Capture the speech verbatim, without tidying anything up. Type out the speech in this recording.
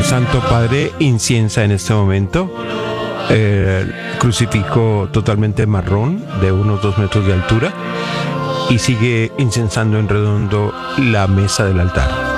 Santo Padre inciensa en este momento el crucifijo totalmente marrón de unos dos metros de altura y sigue incensando en redondo la mesa del altar.